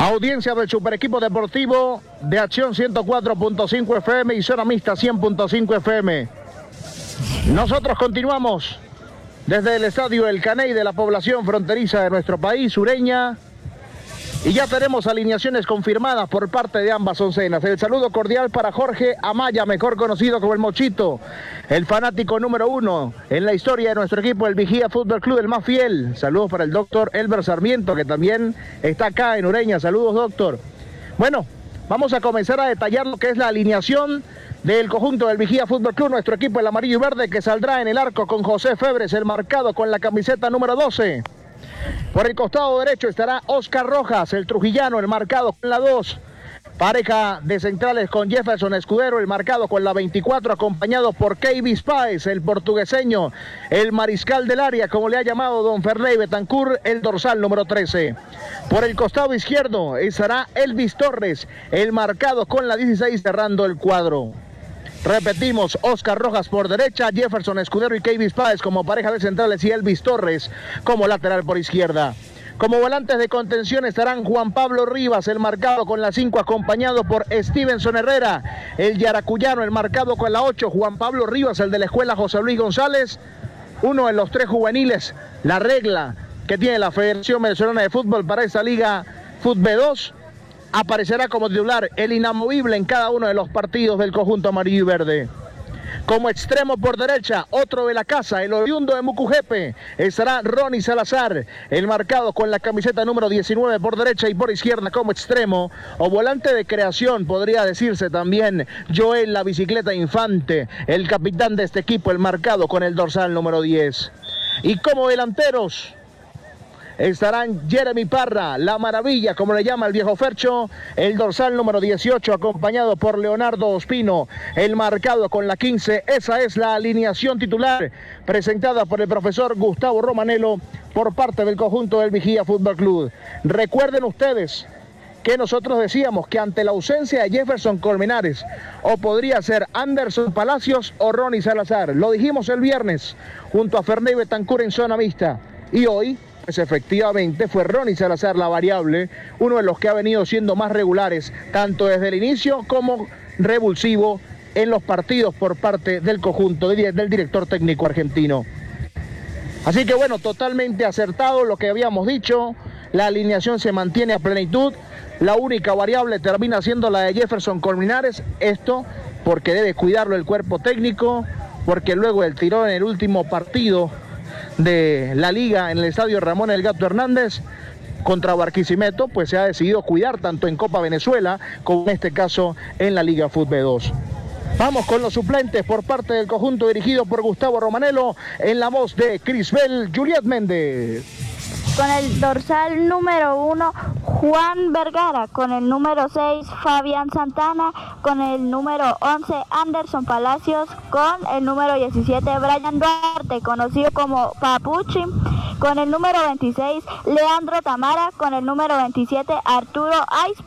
Audiencia del Super Equipo Deportivo de Acción 104.5 FM y Zona Mixta 100.5 FM. Nosotros continuamos desde el Estadio El Caney de la población fronteriza de nuestro país, sureña. Y ya tenemos alineaciones confirmadas por parte de ambas oncenas. El saludo cordial para Jorge Amaya, mejor conocido como el Mochito, el fanático número 1 en la historia de nuestro equipo, el Vigía Fútbol Club, el más fiel. Saludos para el doctor Elber Sarmiento, que también está acá en Ureña. Saludos, doctor. Bueno, vamos a comenzar a detallar lo que es la alineación del conjunto del Vigía Fútbol Club, nuestro equipo, el amarillo y verde, que saldrá en el arco con José Febres, el marcado con la camiseta número 12. Por el costado derecho estará Oscar Rojas, el trujillano, el marcado con la 2. Pareja de centrales con Jefferson Escudero, el marcado con la 24, acompañado por Keivis Páez, el portugueseño, el mariscal del área, como le ha llamado don Ferney Betancur, el dorsal número 13. Por el costado izquierdo estará Elvis Torres, el marcado con la 16, cerrando el cuadro. Repetimos, Oscar Rojas por derecha, Jefferson Escudero y Keivis Páez como pareja de centrales y Elvis Torres como lateral por izquierda. Como volantes de contención estarán Juan Pablo Rivas, el marcado con la 5, acompañado por Stevenson Herrera, el yaracuyano, el marcado con la 8, Juan Pablo Rivas, el de la escuela José Luis González, uno de los 3 juveniles, la regla que tiene la Federación Venezolana de Fútbol para esta Liga Fútbol 2. Aparecerá como titular el inamovible en cada uno de los partidos del conjunto amarillo y verde. Como extremo por derecha, otro de la casa, el oriundo de Mucujepe, estará Ronnie Salazar, el marcado con la camiseta número 19 por derecha, y por izquierda como extremo o volante de creación, podría decirse también, Joel la bicicleta Infante, el capitán de este equipo, el marcado con el dorsal número 10. Y como delanteros estarán Jeremy Parra, la maravilla, como le llama el viejo Fercho, el dorsal número 18, acompañado por Leonardo Ospino, el marcado con la 15. Esa es la alineación titular presentada por el profesor Gustavo Romanello por parte del conjunto del Vigía Fútbol Club. Recuerden ustedes que nosotros decíamos que ante la ausencia de Jefferson Colmenares, o podría ser Anderson Palacios o Ronnie Salazar, lo dijimos el viernes junto a Ferney Betancur en Zona Mixta, y hoy pues efectivamente fue Ronnie Salazar la variable, uno de los que ha venido siendo más regulares, tanto desde el inicio como revulsivo en los partidos por parte del conjunto del director técnico argentino. Así que bueno, totalmente acertado lo que habíamos dicho, la alineación se mantiene a plenitud, la única variable termina siendo la de Jefferson Colmenares, esto porque debe cuidarlo el cuerpo técnico, porque luego del tirón en el último partido de la liga en el estadio Ramón El Gato Hernández contra Barquisimeto, pues se ha decidido cuidar tanto en Copa Venezuela como en este caso en la Liga Fútbol 2. Vamos con los suplentes por parte del conjunto dirigido por Gustavo Romanello, en la voz de Crisbel Juliet Méndez. Con el dorsal número 1, Juan Vergara. Con el número 6, Fabián Santana. Con el número 11, Anderson Palacios. Con el número 17, Brian Duarte, conocido como Papuchi. Con el número 26, Leandro Tamara. Con el número 27, Arturo Ais.